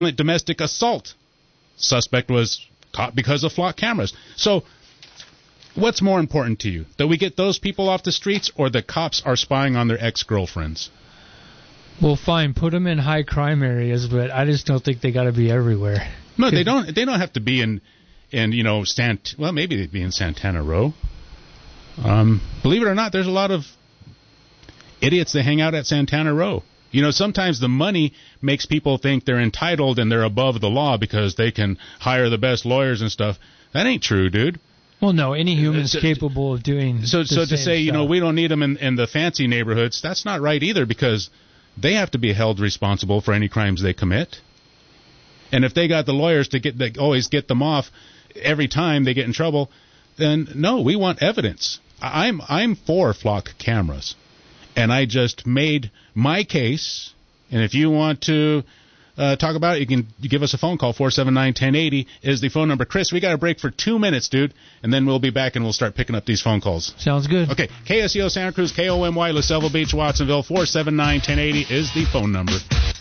domestic assault. Suspect was caught because of flock cameras. So what's more important to you, that we get those people off the streets or the cops are spying on their ex-girlfriends? Well, fine, put them in high crime areas, but I just don't think they got to be everywhere. No, they don't. They don't have to be in well, maybe they'd be in Santana Row. Believe it or not, there's a lot of idiots that hang out at Santana Row. Sometimes the money makes people think they're entitled and they're above the law because they can hire the best lawyers and stuff. That ain't true, dude. Well, no, any human's capable of doing so to say, stuff. We don't need them in the fancy neighborhoods, that's not right either, because they have to be held responsible for any crimes they commit. And if they got the lawyers to always get them off every time they get in trouble, then no, we want evidence. I'm for flock cameras, and I just made my case. And if you want to talk about it, you can give us a phone call. 479-1080 is the phone number. Chris, we got a break for 2 minutes, dude, and then we'll be back and we'll start picking up these phone calls. Sounds good. Okay, KSEO Santa Cruz, KOMY La Selva Beach, Watsonville. 479-1080 is the phone number.